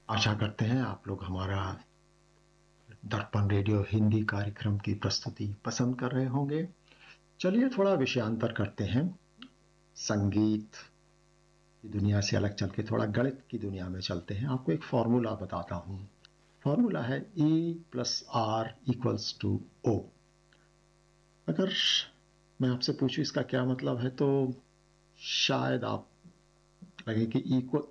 आशा करते हैं आप लोग हमारा दर्पण रेडियो हिंदी कार्यक्रम की प्रस्तुति पसंद कर रहे होंगे। चलिए थोड़ा विषयांतर करते हैं। संगीत की दुनिया से अलग चल के थोड़ा गणित की दुनिया में चलते हैं। आपको एक फॉर्मूला बताता हूँ। फॉर्मूला है E+R=O। अगर मैं आपसे पूछूं इसका क्या मतलब है तो शायद आप लगे कि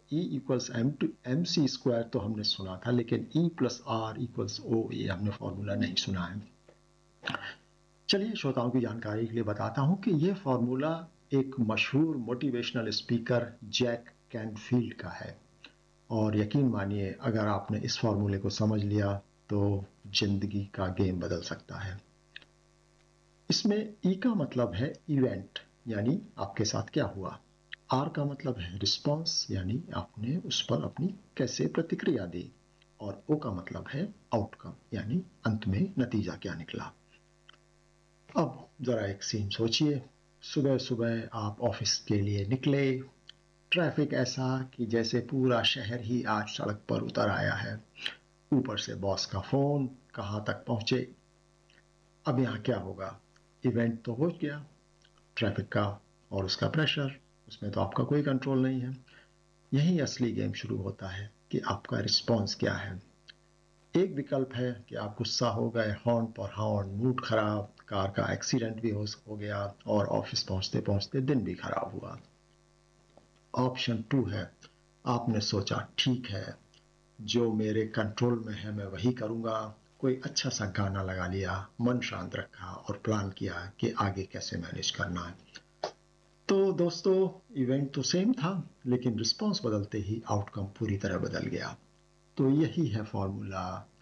E=M², तो हमने सुना था, लेकिन E+R=O ये हमने फॉर्मूला नहीं सुना है। चलिए श्रोताओं की जानकारी के लिए बताता हूं कि यह फॉर्मूला एक मशहूर मोटिवेशनल स्पीकर जैक कैनफील्ड का है। और यकीन मानिए अगर आपने इस फॉर्मूले को समझ लिया तो जिंदगी का गेम बदल सकता है। इसमें ई का मतलब है इवेंट, यानी आपके साथ क्या हुआ। आर का मतलब है रिस्पॉन्स, यानी आपने उस पर अपनी कैसे प्रतिक्रिया दी। और ओ का मतलब है आउटकम, यानी अंत में नतीजा क्या निकला। अब जरा एक सीन सोचिए। सुबह सुबह आप ऑफिस के लिए निकले। ट्रैफिक ऐसा कि जैसे पूरा शहर ही आज सड़क पर उतर आया है। ऊपर से बॉस का फोन, कहाँ तक पहुंचे। अब यहाँ क्या होगा। इवेंट तो हो गया, ट्रैफिक का और उसका प्रेशर, उसमें तो आपका कोई कंट्रोल नहीं है। यही असली गेम शुरू होता है कि आपका रिस्पॉन्स क्या है। एक विकल्प है कि आप गुस्सा हो गए, हॉर्न पर हॉर्न, मूड खराब, कार का एक्सीडेंट भी हो गया और ऑफिस पहुंचते पहुंचते दिन भी खराब हुआ। ऑप्शन 2 है, आपने सोचा ठीक है, जो मेरे कंट्रोल में है मैं वही करूंगा। कोई अच्छा सा गाना लगा लिया, मन शांत रखा और प्लान किया कि आगे कैसे मैनेज करना है। तो दोस्तों, इवेंट तो सेम था, लेकिन रिस्पॉन्स बदलते ही आउटकम पूरी तरह बदल गया। तो यही है फॉर्मूला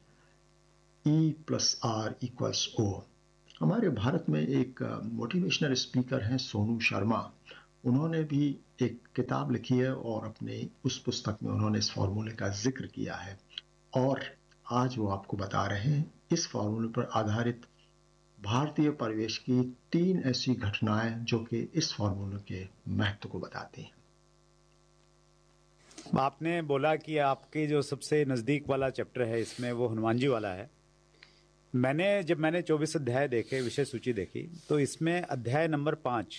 E+R=O। हमारे भारत में एक मोटिवेशनल स्पीकर हैं सोनू शर्मा। उन्होंने भी एक किताब लिखी है और अपने उस पुस्तक में उन्होंने इस फॉर्मूले का जिक्र किया है। और आज वो आपको बता रहे हैं इस फॉर्मूले पर आधारित भारतीय परिवेश की 3 ऐसी घटनाएं जो कि इस फॉर्मूले के महत्व को बताती हैं। आपने बोला कि आपके जो सबसे नज़दीक वाला चैप्टर है इसमें वो हनुमान जी वाला है। जब मैंने 24 अध्याय देखे, विषय सूची देखी, तो इसमें अध्याय नंबर 5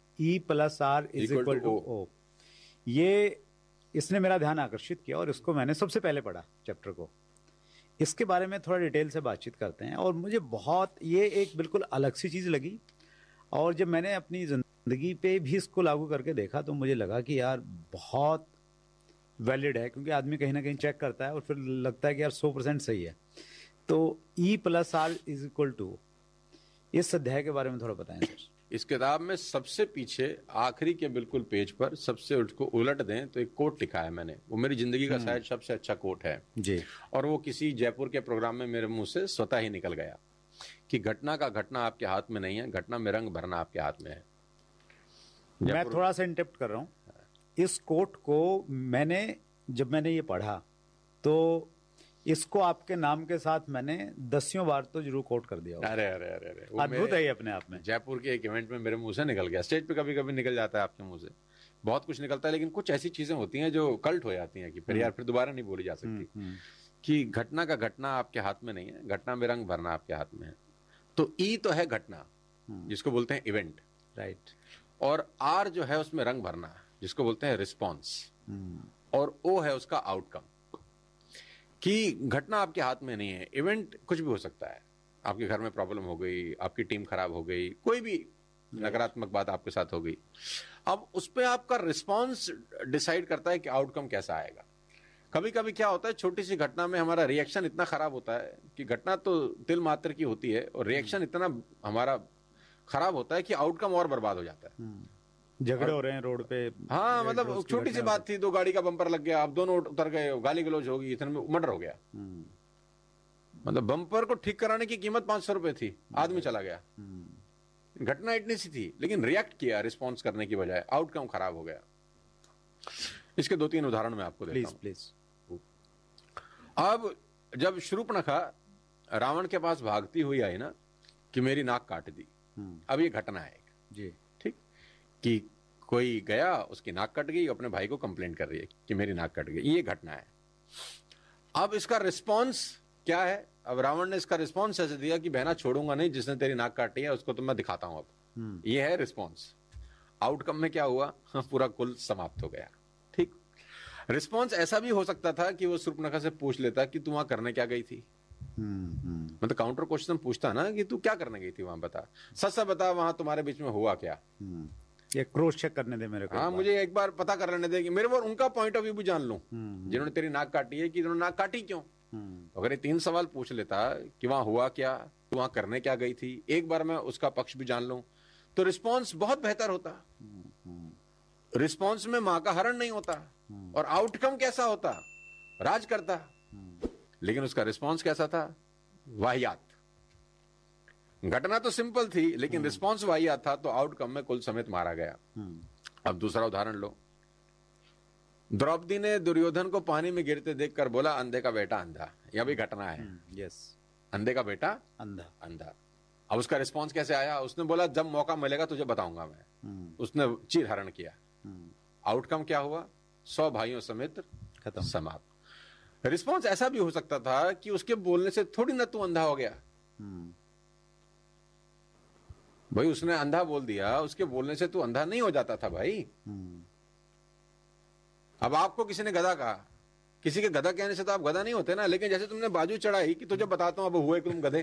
E+R=O, ये इसने मेरा ध्यान आकर्षित किया और इसको मैंने सबसे पहले पढ़ा चैप्टर को। इसके बारे में थोड़ा डिटेल से बातचीत करते हैं। और मुझे बहुत ये एक बिल्कुल अलग सी चीज़ लगी। और जब मैंने अपनी ज़िंदगी पे भी इसको लागू करके देखा तो मुझे लगा कि यार बहुत वैलिड है, क्योंकि आदमी कहीं ना कहीं चेक करता है और फिर लगता है कि यार 100% सही है। तो E+R=O, इस अध्याय के बारे में थोड़ा बताएं सर। इस किताब में सबसे पीछे आखिरी के बिल्कुल पेज पर सबसे उसको उलट दें तो एक कोट लिखा है मैंने, वो मेरी जिंदगी का शायद सबसे अच्छा कोट है जी। और वो किसी जयपुर के प्रोग्राम में मेरे मुंह से स्वतः ही निकल गया कि घटना का घटना आपके हाथ में नहीं है, घटना में रंग भरना आपके हाथ में है। मैं थोड़ा सा इंटरप्ट कर रहा हूँ। इस कोट को जब मैंने ये पढ़ा तो इसको आपके नाम के साथ मैंने 10 बार तो जरूर कोट कर दिया। अरे अरे अरे अरे, अद्भुत है ये अपने आप में। जयपुर के एक इवेंट में मेरे मुंह से निकल गया। स्टेज पे कभी कभी निकल जाता है आपके मुंह से, बहुत कुछ निकलता है, लेकिन कुछ ऐसी चीजें होती हैं जो कल्ट हो जाती हैं कि फिर यार फिर दोबारा नहीं बोली जा सकती। कि घटना का घटना आपके हाथ में नहीं है, घटना में रंग भरना आपके हाथ में है। तो ई तो है घटना, जिसको बोलते हैं इवेंट, राइट। और आर जो है उसमें रंग भरना, जिसको बोलते हैं रिस्पॉन्स, और ओ है उसका आउटकम। कि घटना आपके हाथ में नहीं है, इवेंट कुछ भी हो सकता है। आपके घर में प्रॉब्लम हो गई, आपकी टीम खराब हो गई, कोई भी नकारात्मक बात आपके साथ हो गई। अब उस पर आपका रिस्पॉन्स डिसाइड करता है कि आउटकम कैसा आएगा। कभी कभी क्या होता है, छोटी सी घटना में हमारा रिएक्शन इतना खराब होता है कि घटना तो तिल मात्र की होती है और रिएक्शन इतना हमारा खराब होता है कि आउटकम और बर्बाद हो जाता है। झगड़े हो रहे हैं रोड पे। हाँ, मतलब छोटी सी बात थी, 2 गाड़ी का बम्पर लग गया, अब दोनों उतर गए, गाली गलौज होगी, इतने में मर्डर हो गया। मतलब बम्पर को ठीक कराने की कीमत 500 रुपए थी, आदमी चला गया। घटना इतनी सी थी, लेकिन रिएक्ट किया रिस्पॉन्स करने की बजाय, आउटकम खराब हो गया। इसके 2-3 उदाहरण मैं आपको देता हूं। प्लीज। अब जब शूर्पणखा रावण के पास भागती हुई आई ना कि मेरी नाक काट दी, अब ये घटना है जी, ठीक, कि कोई गया, उसकी नाक कट गई, अपने भाई को कंप्लेंट कर रही है कि मेरी नाक कट गई, ये घटना है। अब इसका रिस्पॉन्स क्या है? अब रावण ने इसका रिस्पॉन्स ऐसे दिया कि बहना छोड़ूंगा नहीं, जिसने तेरी नाक काटी है उसको तो मैं दिखाता हूं अब। ये है रिस्पॉन्स। आउटकम में क्या हुआ? पूरा कुल समाप्त हो गया। ठीक। रिस्पॉन्स ऐसा भी हो सकता था कि वो शूर्पणखा से पूछ लेता कि तू वहां करने क्या गई थी। मतलब काउंटर क्वेश्चन पूछता ना कि तू क्या करने गई थी वहां, बता, सच सच बता, वहां तुम्हारे बीच में हुआ क्या? ये क्रॉस चेक करने दे मेरे को। हाँ, मुझे एक बार पता कर लेने दे कि मेरे को उनका पॉइंट ऑफ व्यू भी जान लूं, जिन्होंने तेरी नाक काटी है, कि इन्होंने नाक काटी क्यों। अगर ये 3 सवाल पूछ लेता कि वहां हुआ क्या, तू वहां करने क्या गई थी, एक बार मैं उसका पक्ष भी जान लूं, तो रिस्पॉन्स बहुत बेहतर होता। रिस्पॉन्स में मां का हरण नहीं होता और आउटकम कैसा होता? राज करता। लेकिन उसका रिस्पॉन्स कैसा था? वाहियात। घटना तो सिंपल थी लेकिन रिस्पॉन्स वाहियात था, तो आउटकम में कुल समेत मारा गया। अब दूसरा उदाहरण लो। द्रौपदी ने दुर्योधन को पानी में गिरते देखकर बोला, अंधे का बेटा अंधा। यह भी घटना है। यस, अंधे का बेटा अंधा। अंधा। अब उसका रिस्पॉन्स कैसे आया? उसने बोला, जब मौका मिलेगा तुझे बताऊंगा मैं। उसने चीर हरण किया। आउटकम क्या हुआ? 100 भाइयों समेत खत्म, समाप्त। रिस्पॉन्स ऐसा भी हो सकता था कि उसके बोलने से थोड़ी ना तू अंधा हो गया। भाई, उसने अंधा बोल दिया, उसके बोलने से तू अंधा नहीं हो जाता था भाई। अब आपको किसी ने गधा कहा, किसी के गधा कहने से तो आप गधा नहीं होते ना, लेकिन जैसे तुमने बाजू चढ़ाई कि तुझे बताता हूं अब हुए कि तुम गधे।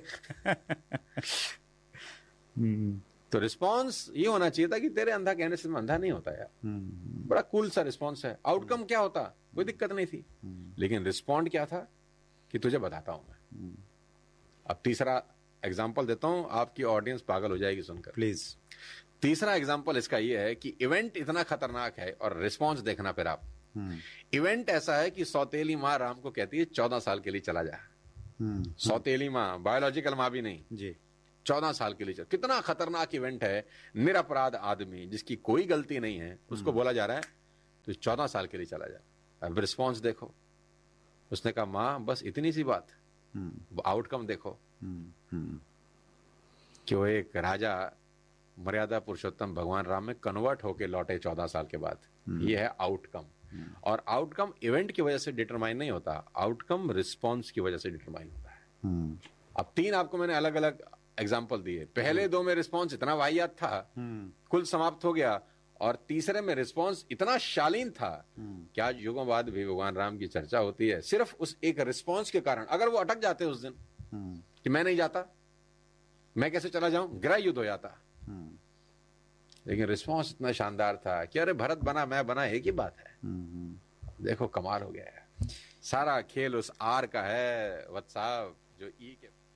तो रिस्पॉन्स ये होना चाहिए था कि तेरे अंधा कहने से मैं अंधा नहीं होता यार। बड़ा कूल सा रिस्पॉन्स है। आउटकम क्या होता? कोई दिक्कत नहीं थी, लेकिन रिस्पॉन्ड क्या था कि तुझे बताता हूं मैं। अब तीसरा एग्जाम्पल देता हूं, आपकी ऑडियंस पागल हो जाएगी सुनकर, प्लीज। तीसरा एग्जाम्पल इसका यह है कि इवेंट इतना खतरनाक है, और रिस्पॉन्स देखना फिर आप। इवेंट ऐसा है कि सौतेली माँ राम को कहती है 14 साल के लिए चला जा। सौतेली माँ, बायोलॉजिकल माँ भी नहीं जी, 14 साल के लिए चला। कितना खतरनाक इवेंट है। निरपराध आदमी जिसकी कोई गलती नहीं है, उसको बोला जा रहा है तो 14 साल के लिए चला जा। अब रिस्पॉन्स देखो। उसने कहा, माँ बस इतनी सी बात। आउटकम देखो कि वो एक राजा मर्यादा पुरुषोत्तम भगवान राम में कन्वर्ट होके लौटे 14 साल के बाद। ये है आउटकम। और आउटकम इवेंट की वजह से डिटरमाइन नहीं होता, आउटकम रिस्पॉन्स की वजह से डिटरमाइन होता है। अब 3 आपको मैंने अलग अलग एग्जाम्पल दिए। पहले 2 में रिस्पॉन्स इतना वाहियात था, कुल समाप्त हो गया, और तीसरे में रिस्पॉन्स इतना शालीन था कि आज युगों बाद भी भगवान राम की चर्चा होती है, सिर्फ उस एक रिस्पॉन्स के कारण। अगर वो अटक जाते उस दिन कि मैं नहीं जाता, मैं कैसे चला जाऊं, गृह युद्ध हो जाता। लेकिन रिस्पॉन्स इतना शानदार था कि अरे भरत बना मैं बना एक ही बात है। देखो कमाल हो गया है। सारा खेल उस आर का है वत्स साहब, जो ई के